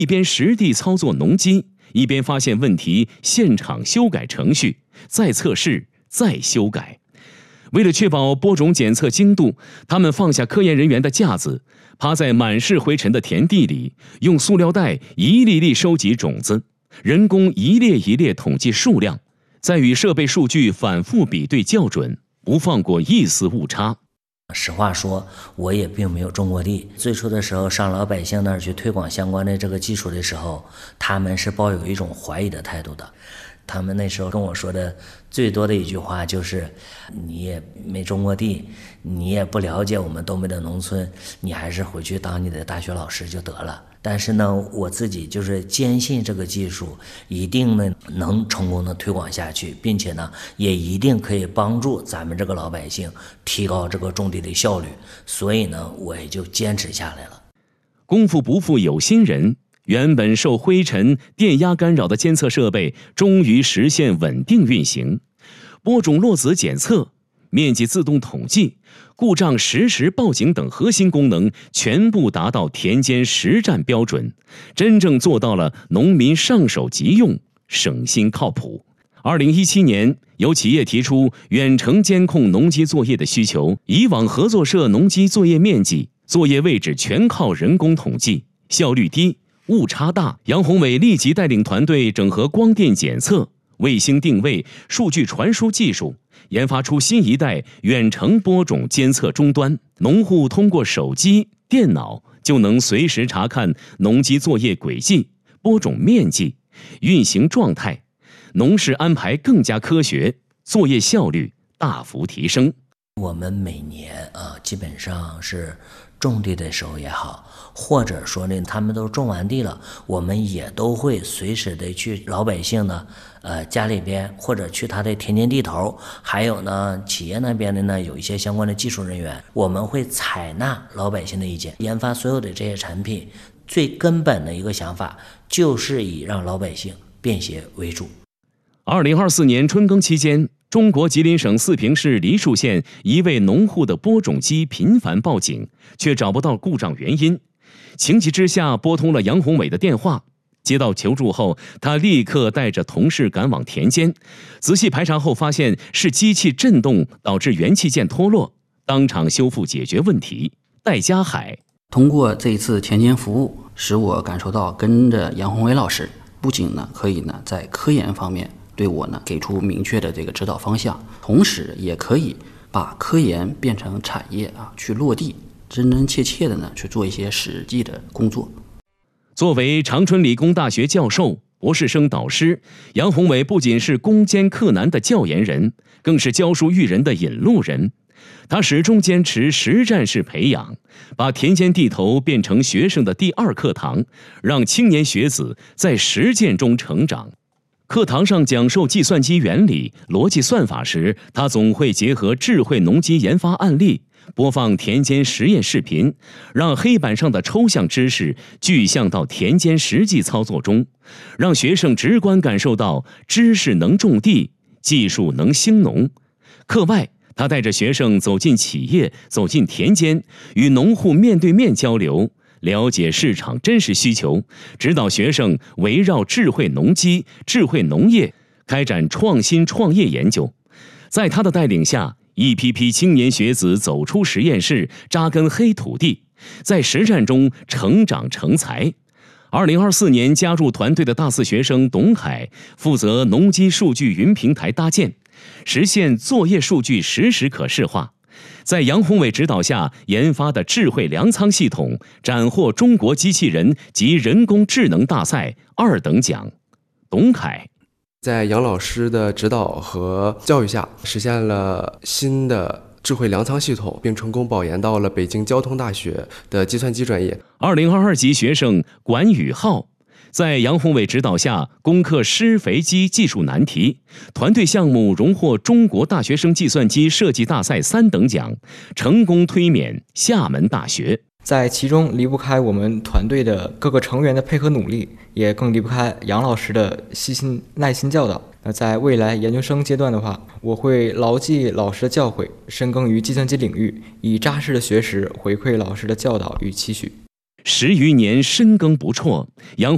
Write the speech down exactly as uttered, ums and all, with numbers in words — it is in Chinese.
一边实地操作农机，一边发现问题，现场修改程序，再测试，再修改。为了确保播种检测精度，他们放下科研人员的架子，趴在满是灰尘的田地里，用塑料袋一粒粒收集种子，人工一列一列统计数量，再与设备数据反复比对校准，不放过一丝误差。 实话说，我也并没有种过地。最初的时候上老百姓那儿去推广相关的这个技术的时候，他们是抱有一种怀疑的态度的。他们那时候跟我说的最多的一句话就是：“你也没种过地，你也不了解我们东北的农村，你还是回去当你的大学老师就得了。”但是呢，我自己就是坚信这个技术一定呢能成功的推广下去，并且呢也一定可以帮助咱们这个老百姓提高这个种地的效率，所以呢我也就坚持下来了。 功夫不负有心人，原本受灰尘、电压干扰的监测设备终于实现稳定运行，播种落子检测、面积自动统计、故障实时报警等核心功能全部达到田间实战标准，真正做到了农民上手即用，省心靠谱。二零一七年，有企业提出远程监控农机作业的需求，以往合作社农机作业面积、作业位置全靠人工统计，效率低，误差大。杨宏伟立即带领团队整合光电检测、卫星定位、数据传输技术，研发出新一代远程播种监测终端，农户通过手机、电脑就能随时查看农机作业轨迹、播种面积、运行状态，农事安排更加科学，作业效率大幅提升。 我们每年啊，基本上是种地的时候也好，或者说呢，他们都种完地了，我们也都会随时的去老百姓呢，呃，家里边或者去他的田间地头，还有呢，企业那边的呢，有一些相关的技术人员，我们会采纳老百姓的意见，研发所有的这些产品。最根本的一个想法就是以让老百姓便携为主。 二零二四年春耕期间，中国吉林省四平市梨树县一位农户的播种机频繁报警，却找不到故障原因。情急之下，拨通了杨宏伟的电话。接到求助后，他立刻带着同事赶往田间，仔细排查后发现是机器震动导致元器件脱落，当场修复解决问题。戴家海通过这一次田间服务，使我感受到跟着杨宏伟老师，不仅呢可以呢在科研方面对我呢给出明确的这个指导方向，同时也可以把科研变成产业啊，去落地，真真切切的呢去做一些实际的工作。 作为长春理工大学教授、博士生导师，杨宏伟不仅是攻坚克难的教研人，更是教书育人的引路人。他始终坚持实战式培养，把田间地头变成学生的第二课堂，让青年学子在实践中成长。课堂上讲授计算机原理、逻辑算法时，他总会结合智慧农机研发案例，播放田间实验视频，让黑板上的抽象知识具象到田间实际操作中，让学生直观感受到知识能种地，技术能兴农。课外，他带着学生走进企业，走进田间，与农户面对面交流，了解市场真实需求，指导学生围绕智慧农机、智慧农业开展创新创业研究。在他的带领下，一批批青年学子走出实验室，扎根黑土地，在实战中成长成才。二零二四年加入团队的大四学生董海负责农机数据云平台搭建，实现作业数据实时可视化。在杨宏伟指导下研发的智慧粮仓系统斩获中国机器人及人工智能大赛二等奖。董凯在杨老师的指导和教育下，实现了新的智慧粮仓系统，并成功保研到了北京交通大学的计算机专业。 二零二二级学生管宇浩在杨宏伟指导下攻克施肥机技术难题，团队项目荣获中国大学生计算机设计大赛三等奖，成功推免厦门大学。 在其中离不开我们团队的各个成员的配合努力，也更离不开杨老师的细心耐心教导。那在未来研究生阶段的话，我会牢记老师的教诲，深耕于计算机领域，以扎实的学识回馈老师的教导与期许。 十余年深耕不辍，杨